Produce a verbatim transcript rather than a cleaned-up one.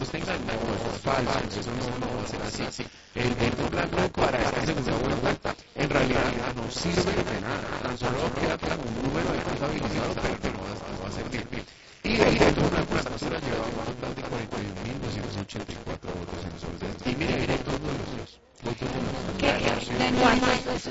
datos tengan, no, eso es falso, eso no, no va a ser así. El voto en blanco para esta segunda vuelta en realidad no sirve de nada, tan solo queda como un número de contabilizado, pero que no va, no va a servir. Y el voto en blanco la postura lleva un total de cuarenta y un mil doscientos ochenta y cuatro votos en los orden. Y mire, mire todos los votos de los ¿Qué? ¿De cuántos?